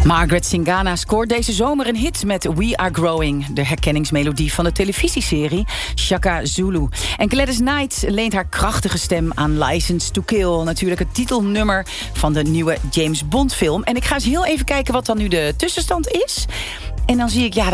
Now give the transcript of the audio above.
Margaret Singana scoort deze zomer een hit met We Are Growing, de herkenningsmelodie van de televisieserie Shaka Zulu. En Gladys Knight leent haar krachtige stem aan License to Kill, natuurlijk het titelnummer van de nieuwe James Bond film. En ik ga eens heel even kijken wat dan nu de tussenstand is. En dan zie ik,